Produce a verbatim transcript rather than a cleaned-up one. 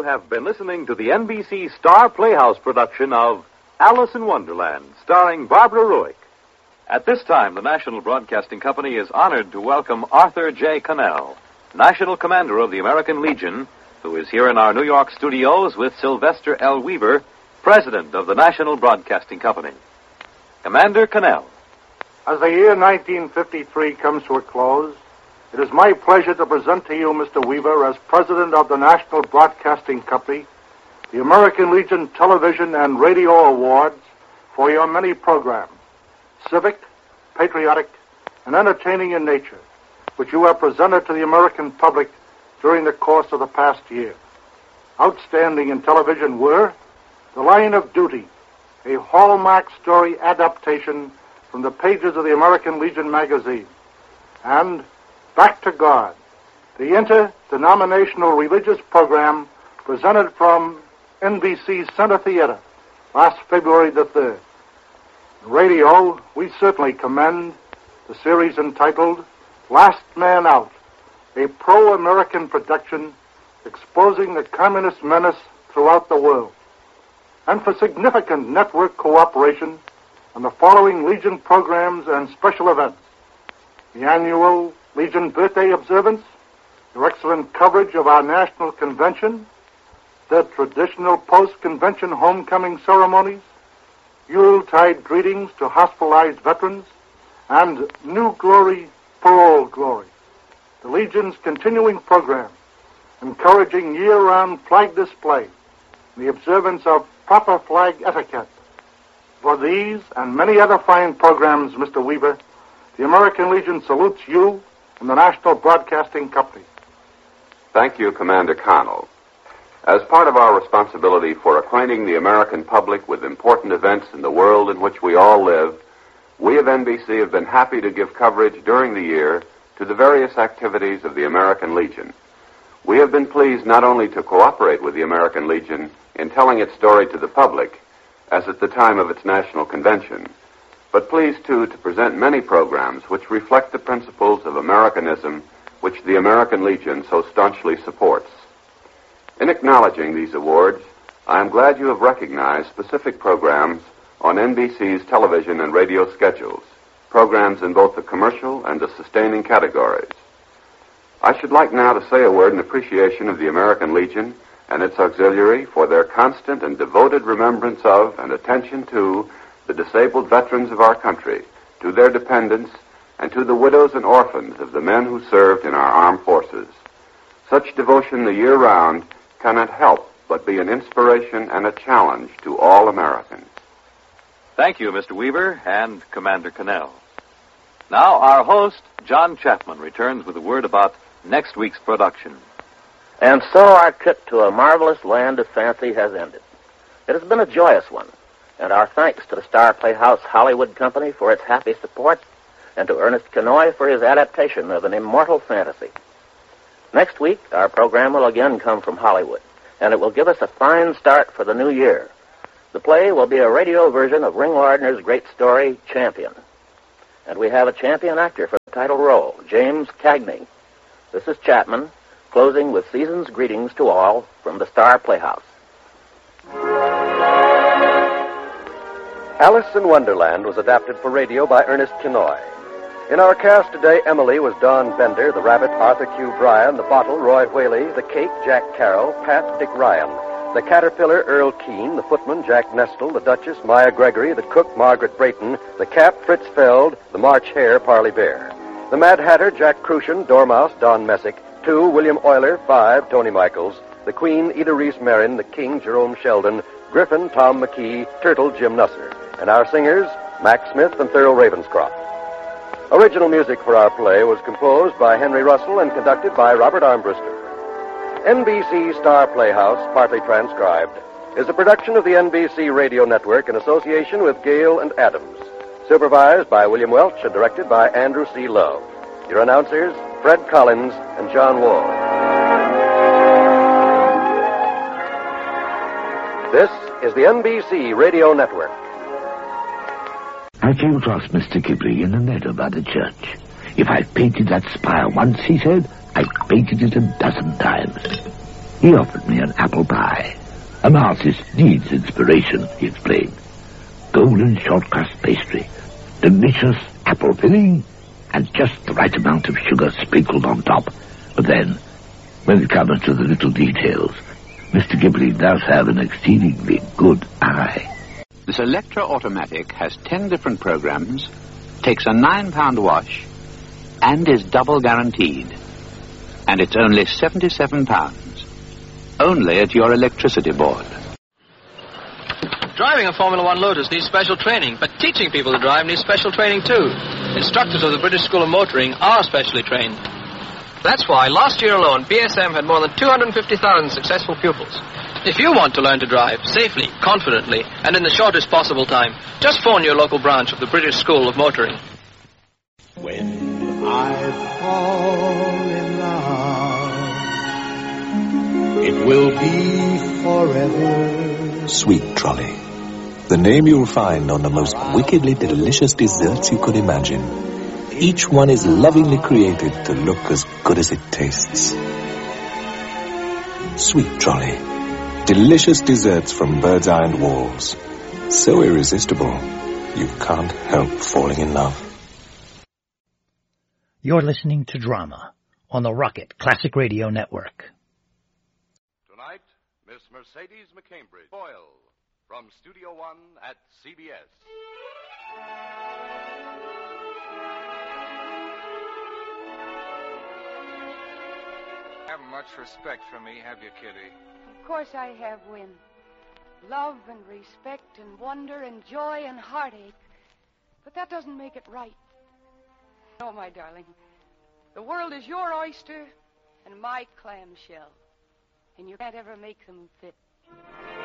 have been listening to the N B C Star Playhouse production of Alice in Wonderland, starring Barbara Ruick. At this time, the National Broadcasting Company is honored to welcome Arthur J. Connell, National Commander of the American Legion, who is here in our New York studios with Sylvester L. Weaver, President of the National Broadcasting Company. Commander Connell. As the year nineteen fifty-three comes to a close, it is my pleasure to present to you, Mister Weaver, as President of the National Broadcasting Company, the American Legion Television and Radio Awards for your many programs, civic, patriotic, and entertaining in nature, which you have presented to the American public during the course of the past year. Outstanding in television were The Line of Duty, a Hallmark story adaptation from the pages of the American Legion magazine, and Back to God, the interdenominational religious program presented from N B C's Center Theater last February the third. In radio, we certainly commend the series entitled Last Man Out, a pro-American production exposing the communist menace throughout the world. And for significant network cooperation on the following Legion programs and special events: the annual Legion Birthday Observance, your excellent coverage of our National Convention, the traditional post-convention homecoming ceremonies, Yuletide greetings to hospitalized veterans, and New Glory for Old Glory. The Legion's continuing program, encouraging year-round flag display, and the observance of proper flag etiquette. For these and many other fine programs, Mister Weaver, the American Legion salutes you and the National Broadcasting Company. Thank you, Commander Connell. As part of our responsibility for acquainting the American public with important events in the world in which we all live, we of N B C have been happy to give coverage during the year to the various activities of the American Legion. We have been pleased not only to cooperate with the American Legion in telling its story to the public, as at the time of its national convention, but pleased, too, to present many programs which reflect the principles of Americanism which the American Legion so staunchly supports. In acknowledging these awards, I am glad you have recognized specific programs on N B C's television and radio schedules, programs in both the commercial and the sustaining categories. I should like now to say a word in appreciation of the American Legion and its auxiliary for their constant and devoted remembrance of and attention to the disabled veterans of our country, to their dependents, and to the widows and orphans of the men who served in our armed forces. Such devotion the year round cannot help but be an inspiration and a challenge to all Americans. Thank you, Mister Weaver and Commander Connell. Now, our host, John Chapman, returns with a word about next week's production. And so our trip to a marvelous land of fancy has ended. It has been a joyous one, and our thanks to the Star Playhouse Hollywood Company for its happy support, and to Ernest Kinoy for his adaptation of an immortal fantasy. Next week, our program will again come from Hollywood, and it will give us a fine start for the new year. The play will be a radio version of Ring Lardner's great story, Champion. And we have a champion actor for the title role, James Cagney. This is Chapman, closing with season's greetings to all from the Star Playhouse. Alice in Wonderland was adapted for radio by Ernest Kinoy. In our cast today, Emily was Dawn Bender, the rabbit Arthur Q. Bryan, the bottle Roy Whaley, the cake Jack Carroll, Pat Dick Ryan, the caterpillar Earl Keene, the footman Jack Nestle, the duchess Maya Gregory, the cook Margaret Brayton, the cap Fritz Feld, the March hare Parley Bear, the Mad Hatter Jack Crucian, Dormouse Don Messick, two William Euler, five Tony Michaels, the Queen Ida Reese Marin, the King Jerome Sheldon, Griffin Tom McKee, Turtle Jim Nusser, and our singers Max Smith and Thurl Ravenscroft. Original music for our play was composed by Henry Russell and conducted by Robert Armbruster. N B C Star Playhouse, partly transcribed, is a production of the N B C Radio Network in association with Gale and Adams. Supervised by William Welch and directed by Andrew C. Love. Your announcers, Fred Collins and John Wall. This is the N B C Radio Network. I came across Mister Kipling in a meadow by the church. If I've painted that spire once, he said, I've painted it a dozen times. He offered me an apple pie. An artist needs inspiration, he explained. Golden short-crust pastry, delicious apple filling, and just the right amount of sugar sprinkled on top. But then, when it comes to the little details, Mister Ghibli does have an exceedingly good eye. This Electra Automatic has ten different programs, takes a nine-pound wash, and is double guaranteed. And it's only seventy-seven pounds. Only at your electricity board. Driving a Formula One Lotus needs special training, but teaching people to drive needs special training too. Instructors of the British School of Motoring are specially trained. That's why last year alone, B S M had more than two hundred fifty thousand successful pupils. If you want to learn to drive safely, confidently, and in the shortest possible time, just phone your local branch of the British School of Motoring. When I fall in love, it will be forever. Sweet Trolley. The name you'll find on the most wickedly delicious desserts you could imagine. Each one is lovingly created to look as good as it tastes. Sweet Trolley. Delicious desserts from Bird's Eye and Walls. So irresistible, you can't help falling in love. You're listening to Drama on the Rocket Classic Radio Network. Tonight, Miss Mercedes McCambridge Boyle from Studio One at C B S. Haven't much respect for me, have you, Kitty? Of course I have, Win. Love and respect and wonder and joy and heartache. But that doesn't make it right. No, my darling. The world is your oyster and my clamshell. And you can't ever make them fit.